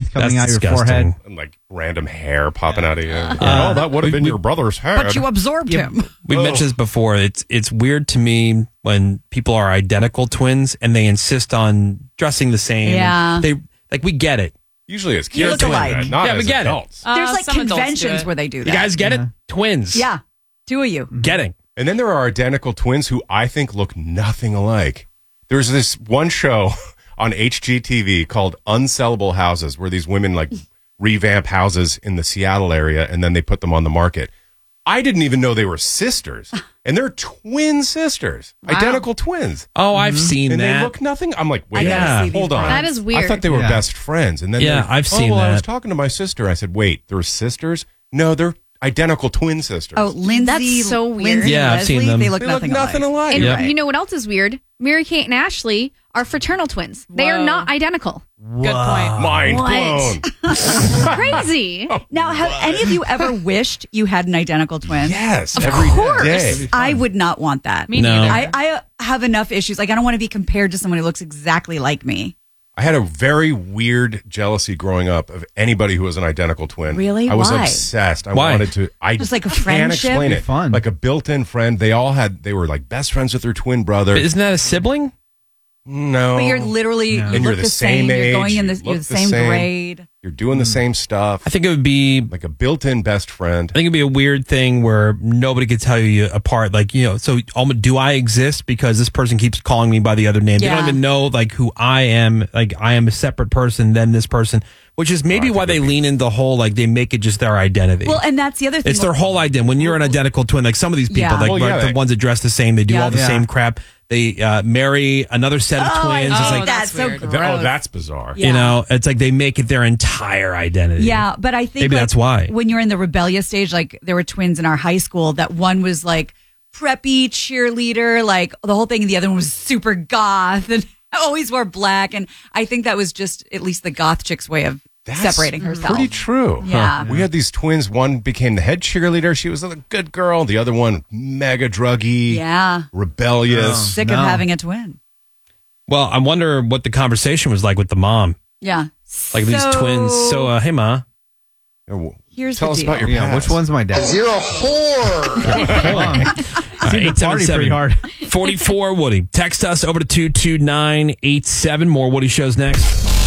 teeth coming out your disgusting. forehead. And like random hair popping out of you. Oh, that would have been your brother's head. But you absorbed him. We mentioned this before. It's weird to me when people are identical twins and they insist on dressing the same. Yeah. We get it. Usually it's You kids look doing alike. that, not Yeah, we as get it. adults. There's like some adults do conventions it. where they do that. You guys get it? Twins. Yeah. Two of you. Getting. And then there are identical twins who I think look nothing alike. There's this one show on HGTV called Unsellable Houses where these women like revamp houses in the Seattle area and then they put them on the market. I didn't even know they were sisters. And they're twin sisters. Identical twins. Oh, I've seen And that. they look nothing. I'm like, wait, gotta see these hold on. ones. That is weird. I thought they were Yeah. best friends. And then Yeah, they're, I've seen I was that. talking to my sister. I said, wait, they're sisters? No, they're identical twin sisters. Oh, Lindsay. That's so weird. Lindsay Yeah, and I've seen Leslie, them. They look They look nothing nothing alike. And Yeah. you know what else is weird? Mary-Kate and Ashley are fraternal twins. They are Whoa. not identical. Good point. Mind blown. Crazy. Now, have any of you ever wished you had an identical twin? Yes, Of every course. day. I would not want that. Me No. neither. I have enough issues. Like, I don't want to be compared to someone who looks exactly like me. I had a very weird jealousy growing up of anybody who was an identical twin. Really? I was Why? obsessed. I Why? wanted to. I Just like a can't friendship? explain It'd it. be fun. Like a built-in friend. They were like best friends with their twin brother. Isn't that a sibling? No, But you're literally, you And look you're the same You're age, going in you you're look the same grade. You're doing the same stuff. I think it would be Like a built-in best friend. I think it'd be a weird thing where nobody could tell you apart. Like, so do I exist because this person keeps calling me by the other name? They Yeah. don't even know like who I am. Like I am a separate person than this person, which is maybe why they lean into the whole, like they make it just their identity. Well, and that's the other thing. It's their whole identity. When you're an identical twin, like some of these people, Yeah. like Well, yeah, the they- ones that dress the same, they do Yeah. all the Yeah. same crap. They marry another set of Oh, I twins. hate It's like, that. that's So weird. gross. That's bizarre. Yeah. it's like they make it their entire identity. Yeah, but I think Maybe like, that's why. when you're in the rebellious stage, like there were twins in our high school that one was like preppy cheerleader, like the whole thing, and the other one was super goth and always wore black. And I think that was just at least the goth chick's way of That's separating herself. Pretty true. Yeah. We had these twins. One became the head cheerleader. She was a good girl. The other one, mega druggy, Yeah, rebellious. sick of No. having a twin. Well, I wonder what the conversation was like with the mom. Yeah, Like these twins. So, hey, Ma. Here's Tell the us deal. about your Yeah, past. which one's my dad? You're a whore. Seem to party pretty hard. 44 Woody. Text us over to 22987. More Woody shows next.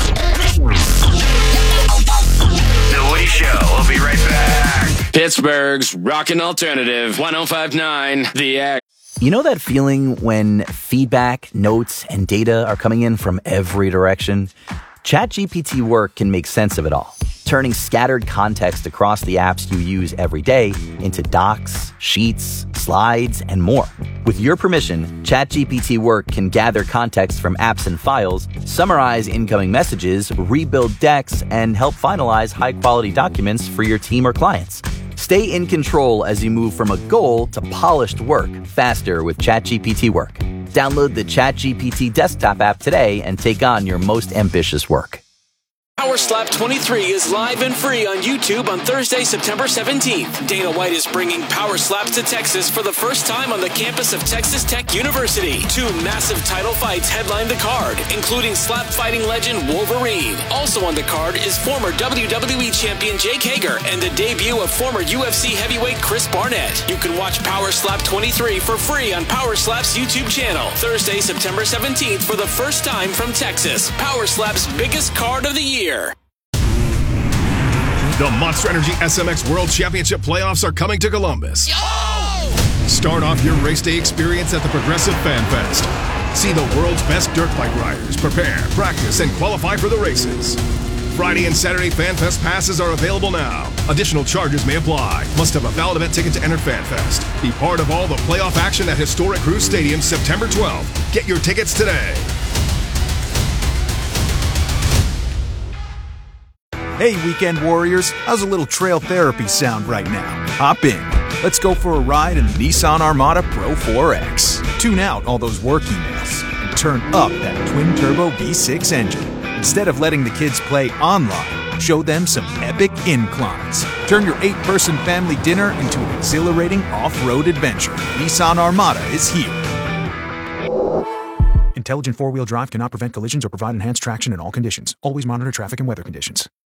The Woody Show. We'll be right back. Pittsburgh's rockin' alternative. 105.9 The X. You know that feeling when feedback, notes, and data are coming in from every direction? ChatGPT Work can make sense of it all, turning scattered context across the apps you use every day into docs, sheets, slides, and more. With your permission, ChatGPT Work can gather context from apps and files, summarize incoming messages, rebuild decks, and help finalize high-quality documents for your team or clients. Stay in control as you move from a goal to polished work faster with ChatGPT Work. Download the ChatGPT desktop app today and take on your most ambitious work. Power Slap 23 is live and free on YouTube on Thursday, September 17th. Dana White is bringing Power Slaps to Texas for the first time on the campus of Texas Tech University. 2 massive title fights headline the card, including slap fighting legend Wolverine. Also on the card is former WWE champion Jake Hager and the debut of former UFC heavyweight Chris Barnett. You can watch Power Slap 23 for free on Power Slap's YouTube channel. Thursday, September 17th for the first time from Texas. Power Slap's biggest card of the year. The Monster Energy SMX World Championship playoffs are coming to Columbus. Start off your race day experience at the Progressive Fan Fest. See the world's best dirt bike riders prepare, practice, and qualify for the races. Friday and Saturday Fan Fest passes are available now. Additional charges may apply. Must have a valid event ticket to enter Fan Fest. Be part of all the playoff action at historic Cruise Stadium September 12th. Get your tickets today. Hey, Weekend Warriors, how's a little trail therapy sound right now? Hop in. Let's go for a ride in the Nissan Armada Pro 4X. Tune out all those work emails and turn up that twin-turbo V6 engine. Instead of letting the kids play online, show them some epic inclines. Turn your 8-person family dinner into an exhilarating off-road adventure. Nissan Armada is here. Intelligent four-wheel drive cannot prevent collisions or provide enhanced traction in all conditions. Always monitor traffic and weather conditions.